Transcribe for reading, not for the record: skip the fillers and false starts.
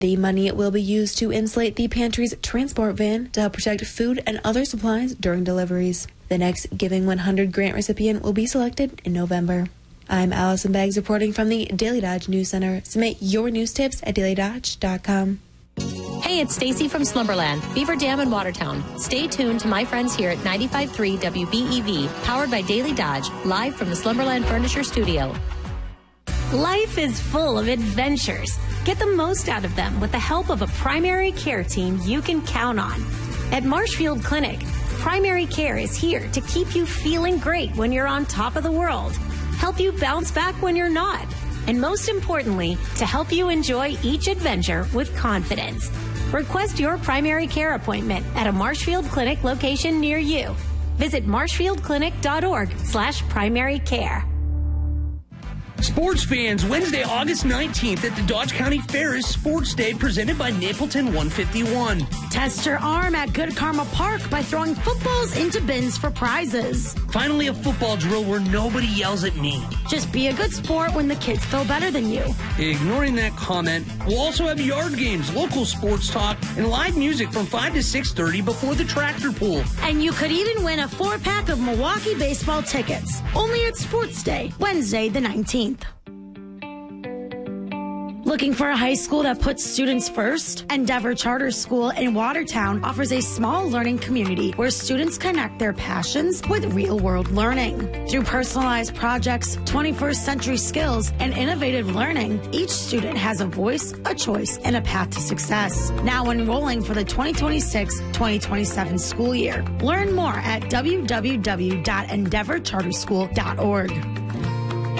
The money will be used to insulate the pantry's transport van to help protect food and other supplies during deliveries. The next Giving 100 grant recipient will be selected in November. I'm Allison Beggs reporting from the Daily Dodge News Center. Submit your news tips at dailydodge.com. Hey, it's Stacy from Slumberland, Beaver Dam in Watertown. Stay tuned to my friends here at 95.3 WBEV, powered by Daily Dodge, live from the Slumberland Furniture Studio. Life is full of adventures. Get the most out of them with the help of a primary care team you can count on. At Marshfield Clinic, primary care is here to keep you feeling great when you're on top of the world, help you bounce back when you're not, and most importantly, to help you enjoy each adventure with confidence. Request your primary care appointment at a Marshfield Clinic location near you. Visit marshfieldclinic.org/primary care. Sports fans, Wednesday, August 19th at the Dodge County Fair is Sports Day presented by Napleton 151. Test your arm at Good Karma Park by throwing footballs into bins for prizes. Finally, a football drill where nobody yells at me. Just be a good sport when the kids throw better than you. Ignoring that comment, we'll also have yard games, local sports talk, and live music from 5 to 6:30 before the tractor pull. And you could even win a 4-pack of Milwaukee baseball tickets. Only at Sports Day, Wednesday the 19th. Looking for a high school that puts students first? Endeavor Charter School in Watertown offers a small learning community where students connect their passions with real-world learning. Through personalized projects, 21st century skills, and innovative learning, each student has a voice, a choice, and a path to success. Now enrolling for the 2026-2027 school year. Learn more at www.endeavorcharterschool.org.